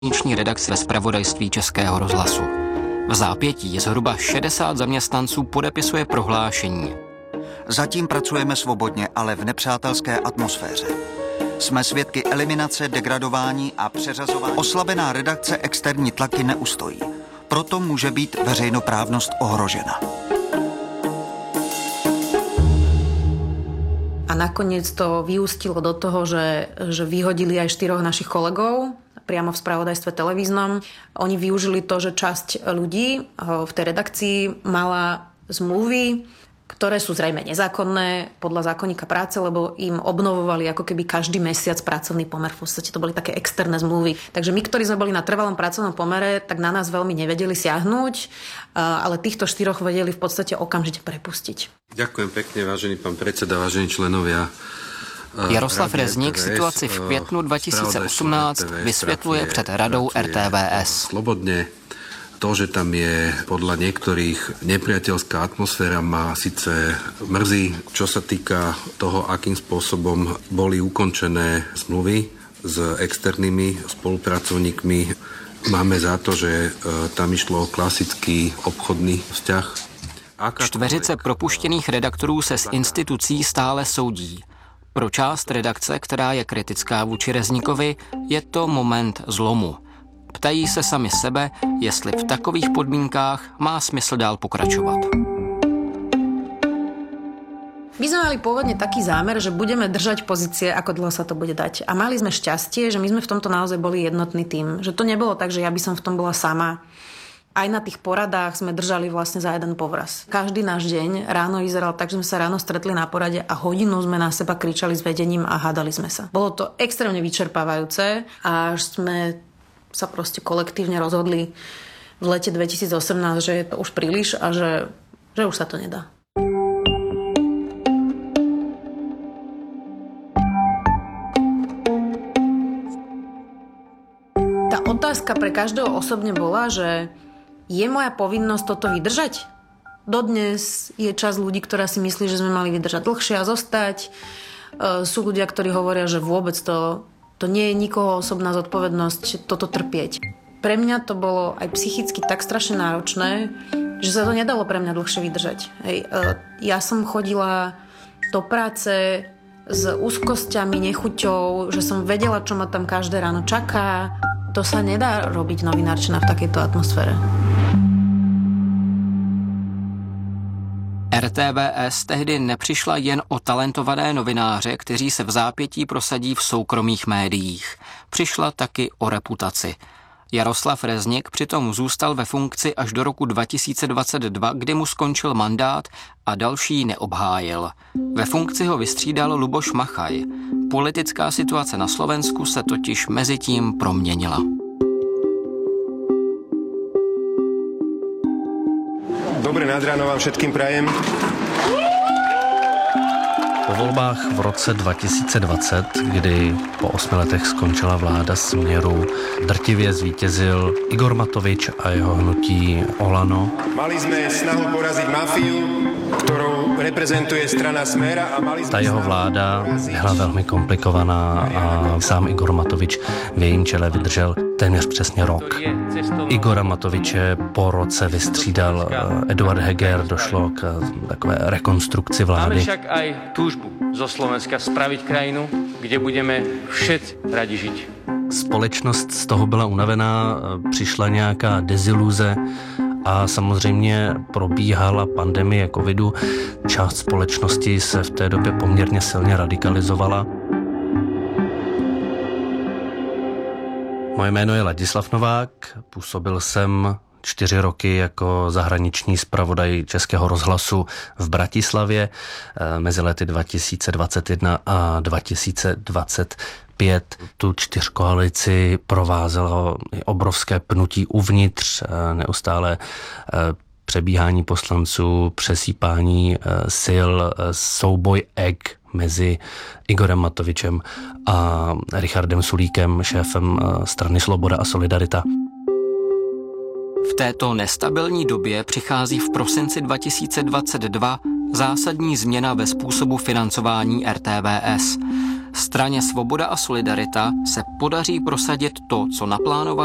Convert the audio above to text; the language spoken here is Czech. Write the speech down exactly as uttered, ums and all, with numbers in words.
zahraniční redakci ve zpravodajství Českého rozhlasu. V zápětí zhruba šedesát zaměstnanců podepisuje prohlášení. Zatím pracujeme svobodně, ale v nepřátelské atmosféře. Jsme svědky eliminace, degradování a přeřazování. Oslabená redakce externí tlaky neustojí. Proto může být veřejnoprávnost ohrožena. A nakoniec to vyústilo do toho, že, že vyhodili aj štyroch našich kolegov priamo v spravodajstve televíznom. Oni využili to, že časť ľudí v tej redakcii mala zmluvy, ktoré sú zrejme nezákonné podľa zákonníka práce, lebo im obnovovali ako keby každý mesiac pracovný pomer. V podstate to boli také externé zmluvy. Takže my, ktorí sme boli na trvalom pracovnom pomere, tak na nás veľmi nevedeli siahnuť, ale týchto štyroch vedeli v podstate okamžite prepustiť. Ďakujem pekne, vážený pán predseda, vážení členovia. Jaroslav Rezník situaci v květnu dva tisíce osmnáct vysvětluje před radou R T V S. Slobodne. To, že tam je podľa niektorých nepriateľská atmosféra, ma síce mrzí, čo sa týka toho, akým spôsobom boli ukončené zmluvy s externými spolupracovníkmi. Máme za to, že tam išlo o klasický obchodný vzťah. Čtveřice propuštěných redaktorů se s institucí stále soudí. Pro část redakce, která je kritická vůči Rezníkovi, je to moment zlomu. Ptají se sami sebe, jestli v takových podmínkách má smysl dál pokračovat. My sme mali pôvodne taký zámer, že budeme držať pozície, ako dlho sa to bude dať. A mali sme šťastie, že my sme v tomto naozaj boli jednotný tím. Že to nebolo tak, že ja by som v tom bola sama. Aj na tých poradách sme držali vlastne za jeden povraz. Každý náš deň ráno vyzeral tak, že sme sa ráno stretli na porade a hodinu sme na seba kričali s vedením a hádali sme sa. Bolo to extrémne vyčerpávajúce a sme sa proste kolektívne rozhodli v lete dvetisíc osemnásť, že je to už príliš a že, že už sa to nedá. Tá otázka pre každého osobne bola, že je moja povinnosť toto vydržať? Dodnes je časť ľudí, ktorá si myslí, že sme mali vydržať dlhšie a zostať. Sú ľudia, ktorí hovoria, že vôbec to To nie je nikoho osobná zodpovednosť toto trpieť. Pre mňa to bolo aj psychicky tak strašne náročné, že sa to nedalo pre mňa dlhšie vydržať. Hej. Ja som chodila do práce s úzkosťami, nechuťou, že som vedela, čo ma tam každé ráno čaká. To sa nedá robiť novinárčina v takejto atmosfére. R T V S tehdy nepřišla jen o talentované novináře, kteří se v zápětí prosadí v soukromých médiích. Přišla taky o reputaci. Jaroslav Rezník přitom zůstal ve funkci až do roku dva tisíce dvacet dva, kdy mu skončil mandát a další neobhájil. Ve funkci ho vystřídal Luboš Machaj. Politická situace na Slovensku se totiž mezitím proměnila. Dobré nad ráno vám všetkým prajem. Po volbách v roce dva tisíce dvacet, kdy po osmi letech skončila vláda Směru, drtivě zvítězil Igor Matovič a jeho hnutí Olano. Mali sme snahu poraziť mafiu, ktorou reprezentuje strana Smer a mali sme... Ta jeho vláda byla velmi komplikovaná a sám Igor Matovič v jejím čele vydržel téměř přesně rok. Igora Matoviče po roce vystřídal Eduard Heger, došlo k takové rekonstrukci vlády. Máme však aj túžbu zo Slovenska spraviť krajinu, kde budeme všetci radi žiť. Společnost z toho byla unavená, přišla nějaká deziluze a samozřejmě probíhala pandemie covidu. Část společnosti se v té době poměrně silně radikalizovala. Moje jméno je Ladislav Novák, působil jsem čtyři roky jako zahraniční zpravodaj Českého rozhlasu v Bratislavě mezi lety dva tisíce dvacet jedna a dva tisíce dvacet pět. Tu čtyřkoalici provázelo obrovské pnutí uvnitř, neustále přebíhání poslanců, přesýpání sil, souboj eg mezi Igorem Matovičem a Richardem Sulíkem, šéfem strany Sloboda a Solidarita. V této nestabilní době přichází v prosinci dva tisíce dvacet dva zásadní změna ve způsobu financování R T V S. Straně Svoboda a Solidarita se podaří prosadit to, co naplánoval